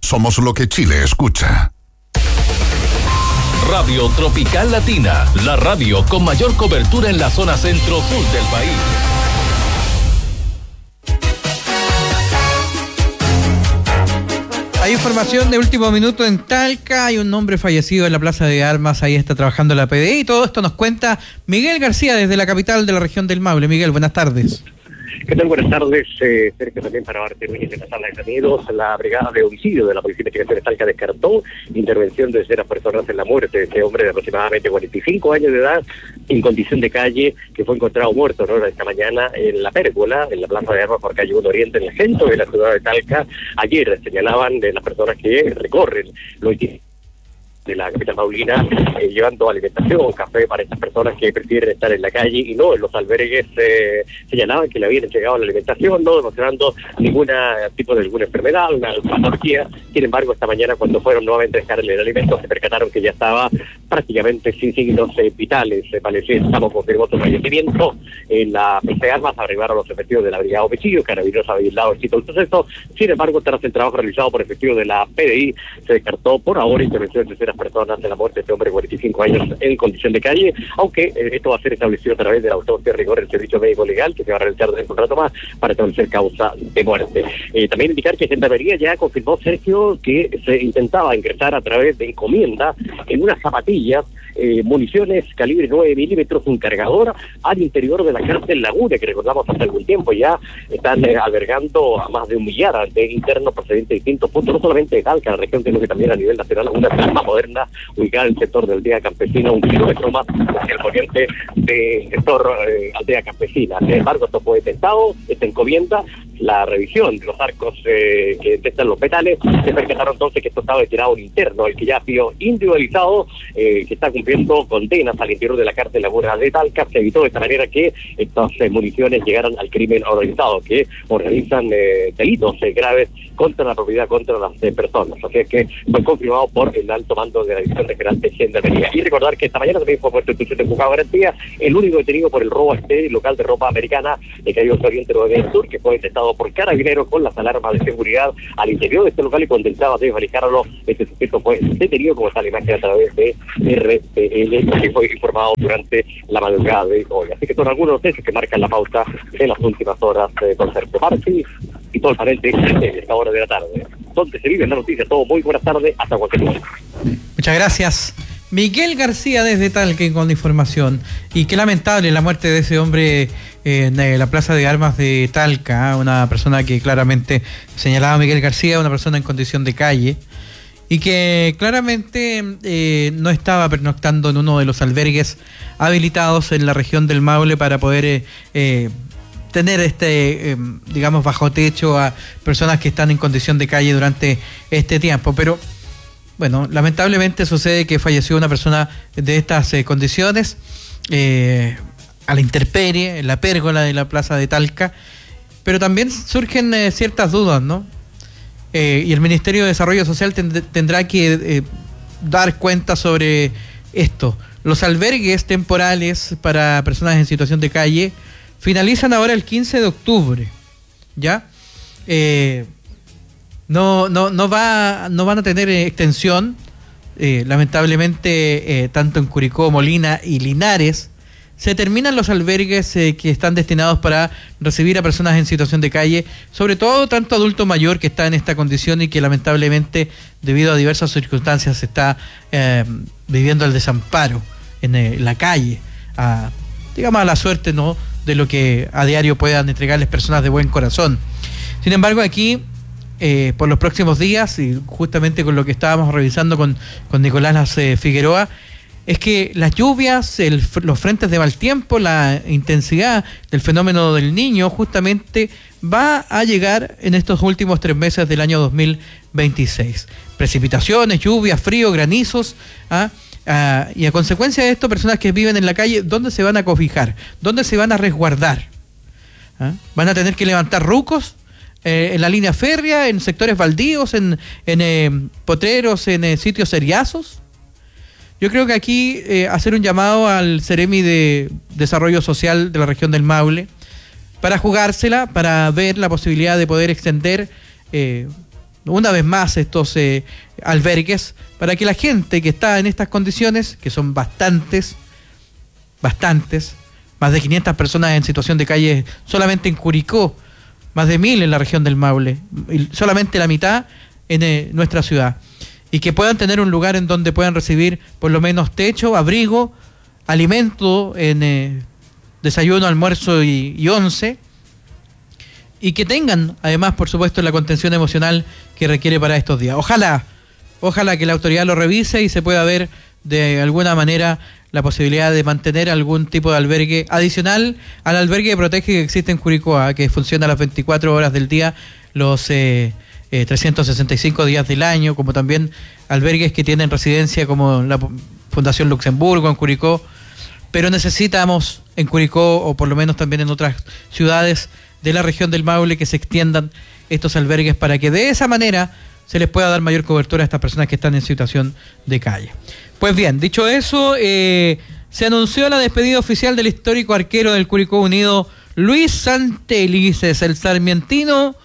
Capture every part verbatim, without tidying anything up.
Somos lo que Chile escucha. Radio Tropical Latina, la radio con mayor cobertura en la zona centro-sur del país. Hay información de último minuto en Talca, hay un hombre fallecido en la Plaza de Armas, ahí está trabajando la P D I, y todo esto nos cuenta Miguel García desde la capital de la región del Maule. Miguel, buenas tardes. ¿Qué tal? Buenas tardes, eh, Sergio, también para Marte Núñez en la sala de detenidos. La brigada de homicidio de la Policía de Investigación de Talca descartó intervención de terceras personas en la muerte de este hombre de aproximadamente cuarenta y cinco años de edad, en condición de calle, que fue encontrado muerto en hora de esta mañana en La Pérgola, en la Plaza de Armas por calle uno Oriente, en el centro de la ciudad de Talca. Ayer señalaban de las personas que recorren los itinerarios de la capital maulina, eh, llevando alimentación, café para estas personas que prefieren estar en la calle y no en los albergues. Eh, señalaban que le habían entregado la alimentación, no demostrando ningún tipo de alguna enfermedad, una patología. Sin embargo, esta mañana, cuando fueron nuevamente a dejarle el alimento, se percataron que ya estaba prácticamente sin signos eh, vitales. Eh, Valencia estamos confirmó su fallecimiento. En la Plaza de Armas arribaron los efectivos de la brigada de homicidio, Carabineros había aislado el sitio del suceso. Sin embargo, tras el trabajo realizado por efectivos de la P D I, se descartó por ahora intervención de terceras personas de la muerte de este hombre de cuarenta y cinco años en condición de calle, aunque eh, esto va a ser establecido a través de la autopsia de rigor del servicio médico legal, que se va a realizar dentro de un rato más para establecer causa de muerte. Eh, también indicar que Gendarmería ya confirmó, Sergio, que se intentaba ingresar a través de encomienda en unas zapatillas Eh, municiones calibre nueve milímetros, un cargador al interior de la cárcel Laguna, que recordamos hace algún tiempo ya están eh, albergando a más de un millar de internos procedentes de distintos puntos, no solamente de Talca, la región, sino que también a nivel nacional, una planta moderna ubicada en el sector de Aldea Campesina, un kilómetro más hacia el poniente del sector eh, Aldea Campesina. Sin embargo, esto fue detectado, esta encomienda, la revisión de los arcos eh, que detectan los metales, se percataron entonces que esto estaba destinado a un interno, el que ya ha sido individualizado, eh, que está cumpliendo condenas al interior de la cárcel Laguna de Talca. Se evitó de esta manera que estas eh, municiones llegaran al crimen organizado, que organizan eh, delitos eh, graves contra la propiedad, contra las eh, personas. Así es que fue confirmado por el alto mando de la División Regional de Gendarmería. Y recordar que esta mañana también fue puesto en institución de juzgado de garantía el único detenido por el robo a este local de ropa americana de Calle Oriente del Sur, que fue detectado por Carabineros con las alarmas de seguridad al interior de este local y cuando intentaba desvalijarlo, este sujeto fue detenido, como está la imagen a través de R P L, que fue informado durante la madrugada de hoy. Así que son algunos de hechos que marcan la pauta de las últimas horas de Concerto Marchi y todo el panel de esta hora de la tarde. Donde se vive la noticia, todo muy buenas tardes, hasta cualquier momento. Muchas gracias. Miguel García desde Talca con la información. Y qué lamentable la muerte de ese hombre en la Plaza de Armas de Talca, una persona que claramente señalaba Miguel García, una persona en condición de calle, y que claramente eh, no estaba pernoctando en uno de los albergues habilitados en la región del Maule para poder eh, eh, tener este, eh, digamos, bajo techo a personas que están en condición de calle durante este tiempo. Pero bueno, lamentablemente sucede que falleció una persona de estas eh, condiciones eh, a la intemperie, en la pérgola de la Plaza de Talca, pero también surgen eh, ciertas dudas, ¿no? Eh, y el Ministerio de Desarrollo Social tend- tendrá que eh, dar cuenta sobre esto. Los albergues temporales para personas en situación de calle finalizan ahora el quince de octubre, ¿ya? Eh, No, no, no va, no van a tener eh, extensión, eh, lamentablemente, eh, tanto en Curicó, Molina y Linares. Se terminan los albergues eh, que están destinados para recibir a personas en situación de calle, sobre todo tanto adulto mayor que está en esta condición y que lamentablemente, debido a diversas circunstancias, está eh, viviendo el desamparo en eh, la calle, a, digamos a la suerte, ¿no?, de lo que a diario puedan entregarles personas de buen corazón. Sin embargo, aquí Eh, por los próximos días, y justamente con lo que estábamos revisando con, con Nicolás eh, Figueroa, es que las lluvias, el, los frentes de mal tiempo, la intensidad del fenómeno del Niño justamente va a llegar en estos últimos tres meses del año dos mil veintiséis. Precipitaciones, lluvias, frío, granizos, ¿ah? Ah, y a consecuencia de esto, personas que viven en la calle, ¿dónde se van a cobijar? ¿Dónde se van a resguardar? ¿Ah? ¿Van a tener que levantar rucos Eh, en la línea férrea, en sectores baldíos, en, en eh, potreros, en eh, sitios seriazos? Yo creo que aquí eh, hacer un llamado al Ceremi de Desarrollo Social de la región del Maule para jugársela, para ver la posibilidad de poder extender eh, una vez más estos eh, albergues para que la gente que está en estas condiciones, que son bastantes, bastantes, más de quinientas personas en situación de calle solamente en Curicó, más de mil en la región del Maule, y solamente la mitad en eh, nuestra ciudad, y que puedan tener un lugar en donde puedan recibir por lo menos techo, abrigo, alimento, en eh, desayuno, almuerzo y, y once, y que tengan además, por supuesto, la contención emocional que requiere para estos días. Ojalá, ojalá que la autoridad lo revise y se pueda ver de alguna manera la posibilidad de mantener algún tipo de albergue adicional al albergue de protege que existe en Curicó, que funciona a las veinticuatro horas del día, los eh, eh, trescientos sesenta y cinco días del año, como también albergues que tienen residencia como la Fundación Luxemburgo en Curicó, pero necesitamos en Curicó, o por lo menos también en otras ciudades de la región del Maule, que se extiendan estos albergues para que de esa manera se les pueda dar mayor cobertura a estas personas que están en situación de calle. Pues bien, dicho eso, eh, se anunció la despedida oficial del histórico arquero del Curicó Unido, Luis Santelices. El sarmientino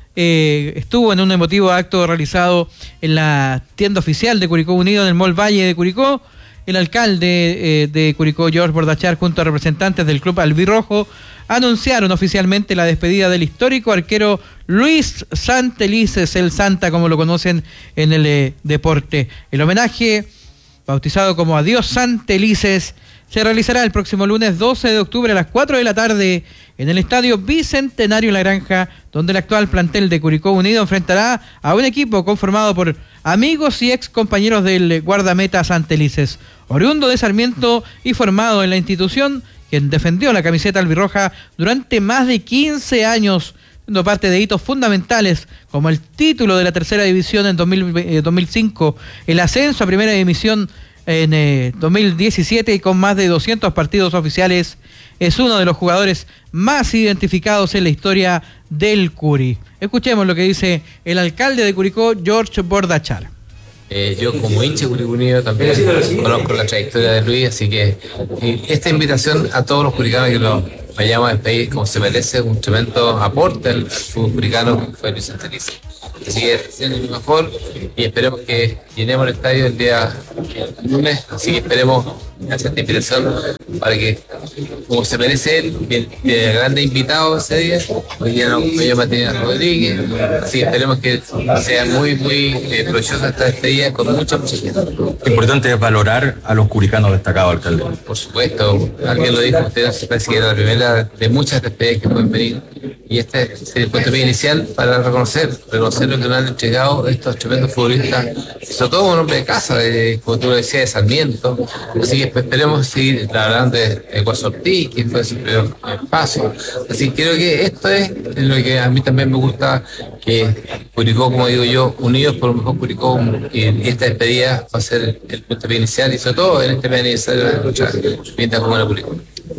eh, estuvo en un emotivo acto realizado en la tienda oficial de Curicó Unido en el Mall Valle de Curicó. El alcalde eh, de Curicó, George Bordachar, junto a representantes del club albirrojo, anunciaron oficialmente la despedida del histórico arquero Luis Santelices, el Santa, como lo conocen en el eh, deporte. El homenaje, bautizado como Adiós Santelices, se realizará el próximo lunes doce de octubre a las cuatro de la tarde en el Estadio Bicentenario La Granja, donde el actual plantel de Curicó Unido enfrentará a un equipo conformado por amigos y ex compañeros del guardameta Santelices, oriundo de Sarmiento y formado en la institución, quien defendió la camiseta albirroja durante más de quince años, siendo parte de hitos fundamentales como el título de la tercera división en dos mil cinco, el ascenso a primera división en eh, dos mil diecisiete, y con más de doscientos partidos oficiales, es uno de los jugadores más identificados en la historia del Curi. Escuchemos lo que dice el alcalde de Curicó, George Bordachar. Eh, yo como hincha de Curicó Unido también conozco la trayectoria de Luis, así que eh, esta invitación a todos los curicanos que lo vayamos a despedir como se merece, un tremendo aporte al fútbol curicano que fue Luis Santelices. Así que siendo lo mejor y esperemos que llenemos el estadio el día el lunes, así que esperemos hacer esta invitación para que, como se merece él, bien, bien grande invitado ese día, hoy día no me Matías Rodríguez, así que esperemos que sea muy, muy eh, provechosa esta despedida con mucha, mucha gente. Lo importante es valorar a los curicanos destacados, alcalde. Por supuesto, alguien lo dijo, usted se parece que era la primera de muchas despedidas que pueden venir, y este es el punto inicial para reconocer, reconocer lo que nos han entregado estos tremendos futbolistas, sobre todo un hombre de casa, de, como tú lo decías, de Sarmiento, así que esperemos seguir hablando de Guaso Ortiz, que fue su primer paso, así que creo que esto es lo que a mí también me gusta, que Curicó, como digo yo, unidos por lo mejor Curicó, y esta despedida va a ser el punto inicial, y sobre todo en este mes aniversario de la lucha pinta como la Curicó.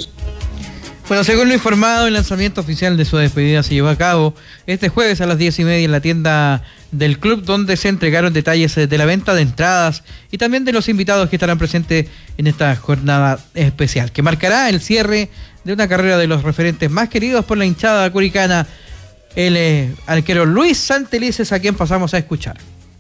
Bueno, según lo informado, el lanzamiento oficial de su despedida se llevó a cabo este jueves a las diez y media en la tienda del club, donde se entregaron detalles de la venta de entradas y también de los invitados que estarán presentes en esta jornada especial, que marcará el cierre de una carrera de los referentes más queridos por la hinchada curicana, el eh, arquero Luis Santelices, a quien pasamos a escuchar.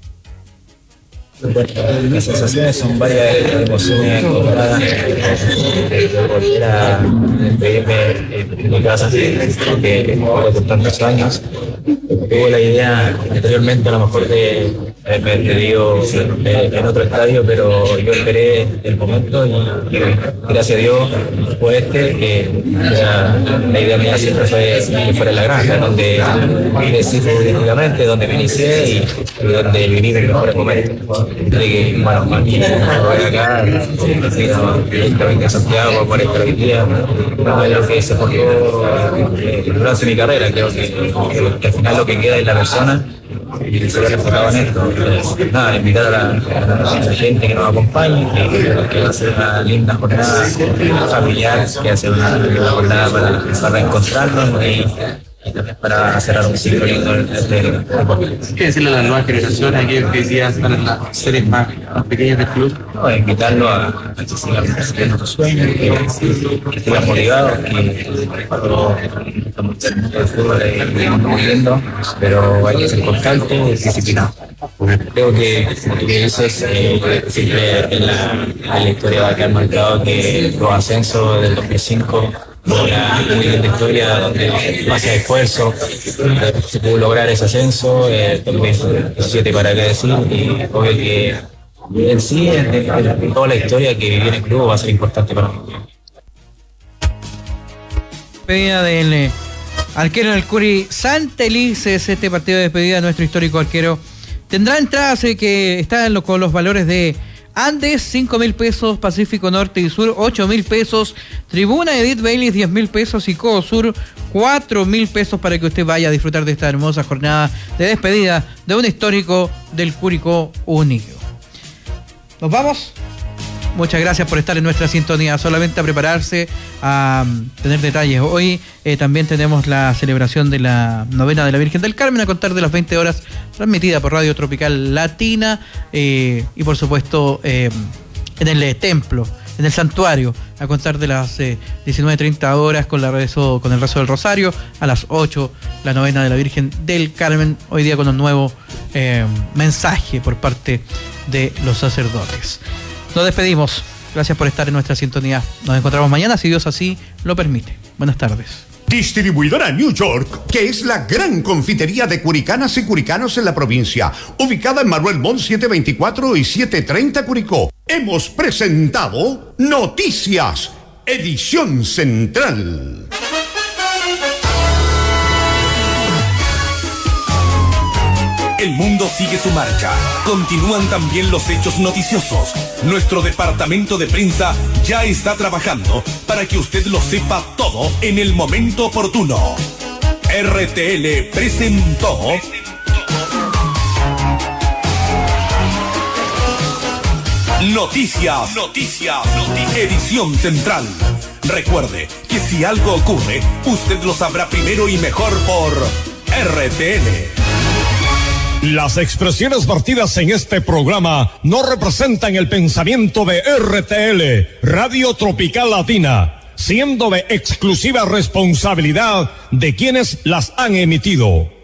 Las sensaciones son varias, emociones encontradas, volver a despedirme en mi casa, que por tantos años. Tuve la idea anteriormente a lo mejor de haberme despedido en otro estadio, pero yo esperé el momento y gracias a Dios fue este, que la, la idea mía siempre fue que fuera en La Granja, donde crecí futbolísticamente, donde me inicié y, y donde viví mis mejores momentos. De que, bueno, aquí voy acá, directamente a Santiago, por esta día, no es lo que se forjó durante mi carrera. Creo que, que al final lo que queda es la persona y se ve reflejado en esto. Eh, nada, invitar a la, a la gente que nos acompañe, que, que va a ser una linda jornada familiar, que va a ser una, una jornada para, para reencontrarnos y y también para cerrar un ciclo lindo del deporte. ¿Qué decirle a las nuevas generaciones, aquellos que hoy día están en las series más, más pequeñas del club? No, invitarlo a, a que sigan persiguiendo sus sueños, que, que estén motivados, que cuando estamos en el mundo del fútbol es muy lindo, pero hay que ser constante y disciplinado. Creo que, que eso es eh, siempre en la, en la historia que han marcado que los ascensos del dos mil cinco fue una muy linda historia donde hacia esfuerzo se pudo lograr ese ascenso, el dos mil diecisiete para qué decir, y obvio que en sí, en, en toda la historia que viene el club va a ser importante para mí. Despedida del eh, arquero del Curi Santelices, este partido de despedida de nuestro histórico arquero. Tendrá entradas eh, que están con los valores de Andes, cinco mil pesos, Pacífico Norte y Sur, ocho mil pesos, Tribuna Edith Bailey, diez mil pesos y Codo Sur, cuatro mil pesos para que usted vaya a disfrutar de esta hermosa jornada de despedida de un histórico del Curicó Unido. Nos vamos. Muchas gracias por estar en nuestra sintonía. Solamente a prepararse, a um, tener detalles. Hoy eh, también tenemos la celebración de la novena de la Virgen del Carmen a contar de las veinte horas, transmitida por Radio Tropical Latina eh, y por supuesto eh, en el eh, templo, en el santuario, a contar de las eh, diecinueve treinta horas con, la rezo, con el rezo del Rosario, a las ocho la novena de la Virgen del Carmen, hoy día con un nuevo eh, mensaje por parte de los sacerdotes. Nos despedimos. Gracias por estar en nuestra sintonía. Nos encontramos mañana, si Dios así lo permite. Buenas tardes. Distribuidora New York, que es la gran confitería de curicanas y curicanos en la provincia, ubicada en Manuel Montt setecientos veinticuatro y setecientos treinta Curicó. Hemos presentado Noticias, edición central. El mundo sigue su marcha. Continúan también los hechos noticiosos. Nuestro departamento de prensa ya está trabajando para que usted lo sepa todo en el momento oportuno. R T L presentó Noticias, Noticias, Noticias, edición central. Recuerde que si algo ocurre, usted lo sabrá primero y mejor por R T L. Las expresiones vertidas en este programa no representan el pensamiento de R T L, Radio Tropical Latina, siendo de exclusiva responsabilidad de quienes las han emitido.